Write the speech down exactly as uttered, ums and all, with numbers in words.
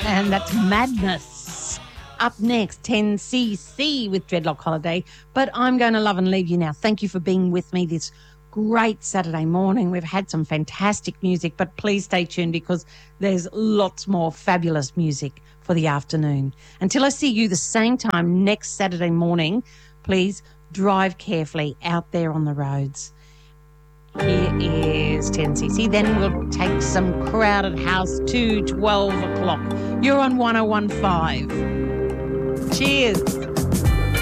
And that's Madness. Up next, ten C C with Dreadlock Holiday. But I'm going to love and leave you now. Thank you for being with me this great Saturday morning. We've had some fantastic music, but please stay tuned because there's lots more fabulous music for the afternoon. Until I see you the same time next Saturday morning, please drive carefully out there on the roads. Here is ten C C. Then we'll take some Crowded House to twelve o'clock. You're on one oh one point five. Cheers.